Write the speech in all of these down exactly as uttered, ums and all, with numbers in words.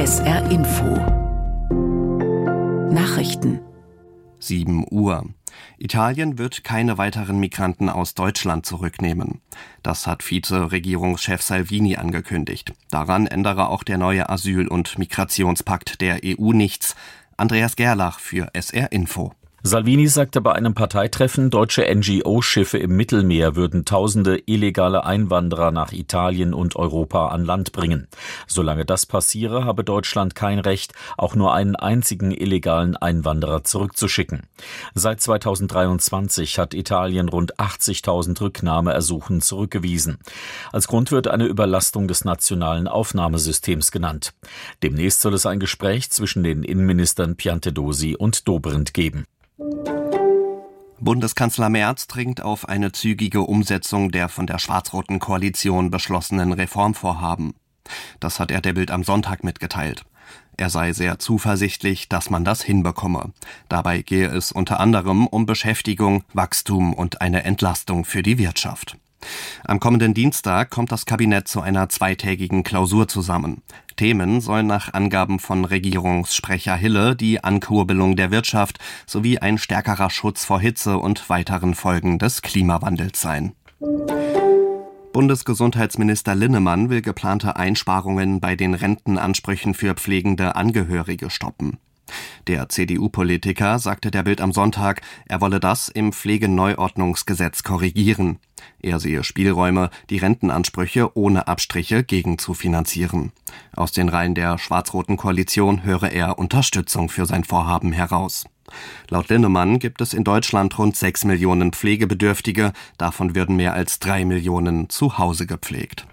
S R Info Nachrichten. sieben Uhr. Italien wird keine weiteren Migranten aus Deutschland zurücknehmen. Das hat Vize-Regierungschef Salvini angekündigt. Daran ändere auch der neue Asyl- und Migrationspakt der E U nichts. Andreas Gerlach für S R Info. Salvini sagte bei einem Parteitreffen, deutsche N G O-Schiffe im Mittelmeer würden tausende illegale Einwanderer nach Italien und Europa an Land bringen. Solange das passiere, habe Deutschland kein Recht, auch nur einen einzigen illegalen Einwanderer zurückzuschicken. Seit zweitausenddreiundzwanzig hat Italien rund achtzigtausend Rücknahmeersuchen zurückgewiesen. Als Grund wird eine Überlastung des nationalen Aufnahmesystems genannt. Demnächst soll es ein Gespräch zwischen den Innenministern Piantedosi und Dobrindt geben. Bundeskanzler Merz dringt auf eine zügige Umsetzung der von der schwarz-roten Koalition beschlossenen Reformvorhaben. Das hat er der Bild am Sonntag mitgeteilt. Er sei sehr zuversichtlich, dass man das hinbekomme. Dabei gehe es unter anderem um Beschäftigung, Wachstum und eine Entlastung für die Wirtschaft. Am kommenden Dienstag kommt das Kabinett zu einer zweitägigen Klausur zusammen. Themen sollen nach Angaben von Regierungssprecher Hille die Ankurbelung der Wirtschaft sowie ein stärkerer Schutz vor Hitze und weiteren Folgen des Klimawandels sein. Bundesgesundheitsminister Linnemann will geplante Einsparungen bei den Rentenansprüchen für pflegende Angehörige stoppen. Der C D U-Politiker sagte der Bild am Sonntag, er wolle das im Pflegeneuordnungsgesetz korrigieren. Er sehe Spielräume, die Rentenansprüche ohne Abstriche gegenzufinanzieren. Aus den Reihen der schwarz-roten Koalition höre er Unterstützung für sein Vorhaben heraus. Laut Linnemann gibt es in Deutschland rund sechs Millionen Pflegebedürftige, davon würden mehr als drei Millionen zu Hause gepflegt.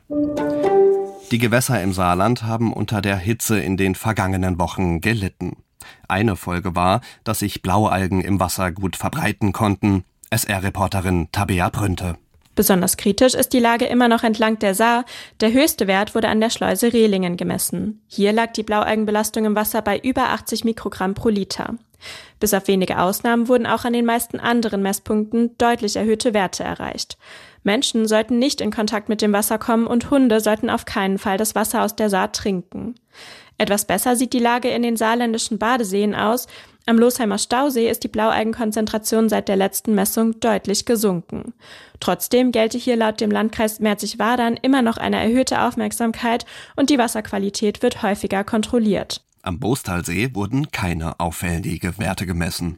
Die Gewässer im Saarland haben unter der Hitze in den vergangenen Wochen gelitten. Eine Folge war, dass sich Blaualgen im Wasser gut verbreiten konnten. S R-Reporterin Tabea Brünte. Besonders kritisch ist die Lage immer noch entlang der Saar. Der höchste Wert wurde an der Schleuse Rehlingen gemessen. Hier lag die Blaualgenbelastung im Wasser bei über achtzig Mikrogramm pro Liter. Bis auf wenige Ausnahmen wurden auch an den meisten anderen Messpunkten deutlich erhöhte Werte erreicht. Menschen sollten nicht in Kontakt mit dem Wasser kommen und Hunde sollten auf keinen Fall das Wasser aus der Saar trinken. Etwas besser sieht die Lage in den saarländischen Badeseen aus. Am Losheimer Stausee ist die Blaualgenkonzentration seit der letzten Messung deutlich gesunken. Trotzdem gelte hier laut dem Landkreis Merzig-Wadern immer noch eine erhöhte Aufmerksamkeit und die Wasserqualität wird häufiger kontrolliert. Am Bostalsee wurden keine auffälligen Werte gemessen.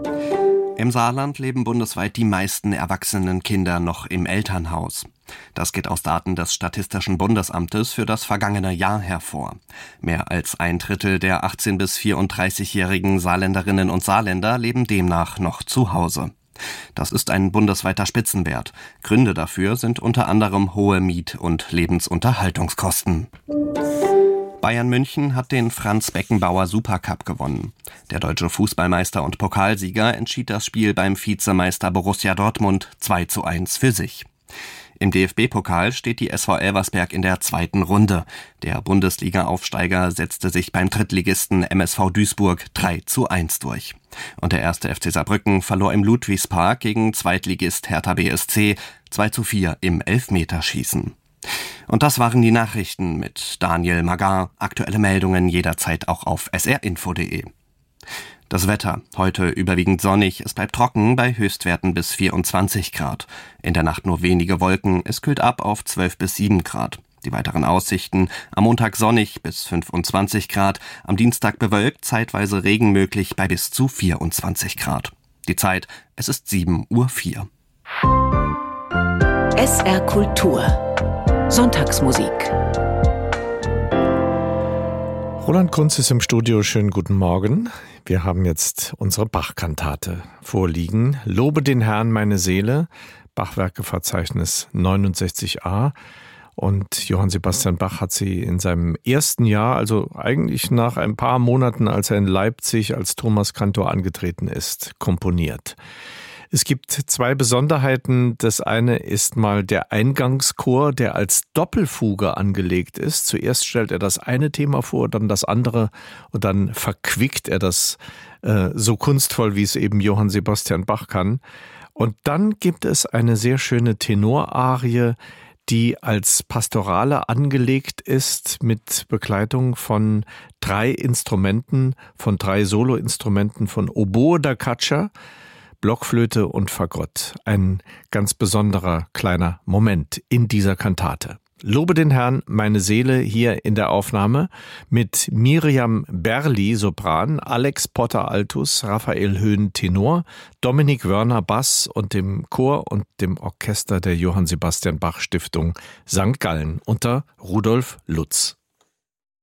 Im Saarland leben bundesweit die meisten erwachsenen Kinder noch im Elternhaus. Das geht aus Daten des Statistischen Bundesamtes für das vergangene Jahr hervor. Mehr als ein Drittel der achtzehn- bis vierunddreißigjährigen Saarländerinnen und Saarländer leben demnach noch zu Hause. Das ist ein bundesweiter Spitzenwert. Gründe dafür sind unter anderem hohe Miet- und Lebensunterhaltungskosten. Bayern München hat den Franz-Beckenbauer Supercup gewonnen. Der deutsche Fußballmeister und Pokalsieger entschied das Spiel beim Vizemeister Borussia Dortmund zwei zu eins für sich. Im D F B-Pokal steht die S V Elversberg in der zweiten Runde. Der Bundesliga-Aufsteiger setzte sich beim Drittligisten M S V Duisburg drei zu eins durch. Und der erste F C Saarbrücken verlor im Ludwigspark gegen Zweitligist Hertha B S C zwei zu vier im Elfmeterschießen. Und das waren die Nachrichten mit Daniel Magar. Aktuelle Meldungen jederzeit auch auf s r info punkt d e. Das Wetter. Heute überwiegend sonnig. Es bleibt trocken bei Höchstwerten bis vierundzwanzig Grad. In der Nacht nur wenige Wolken. Es kühlt ab auf zwölf bis sieben Grad. Die weiteren Aussichten. Am Montag sonnig bis fünfundzwanzig Grad. Am Dienstag bewölkt, zeitweise Regen möglich bei bis zu vierundzwanzig Grad. Die Zeit, es ist sieben Uhr vier. S R Kultur Sonntagsmusik. Roland Kunz ist im Studio. Schönen guten Morgen. Wir haben jetzt unsere Bach-Kantate vorliegen. Lobe den Herrn, meine Seele. Bachwerkeverzeichnis neunundsechzig a. Und Johann Sebastian Bach hat sie in seinem ersten Jahr, also eigentlich nach ein paar Monaten, als er in Leipzig als Thomaskantor angetreten ist, komponiert. Es gibt zwei Besonderheiten. Das eine ist mal der Eingangschor, der als Doppelfuge angelegt ist. Zuerst stellt er das eine Thema vor, dann das andere und dann verquickt er das äh, so kunstvoll, wie es eben Johann Sebastian Bach kann. Und dann gibt es eine sehr schöne Tenorarie, die als Pastorale angelegt ist mit Begleitung von drei Instrumenten, von drei Soloinstrumenten, von Oboe da Caccia, Blockflöte und Fagott. Ein ganz besonderer kleiner Moment in dieser Kantate. Lobe den Herrn, meine Seele, hier in der Aufnahme mit Miriam Berli, Sopran, Alex Potter, Altus, Raphael Höhn, Tenor, Dominik Wörner, Bass und dem Chor und dem Orchester der Johann Sebastian Bach Stiftung Sankt Gallen unter Rudolf Lutz.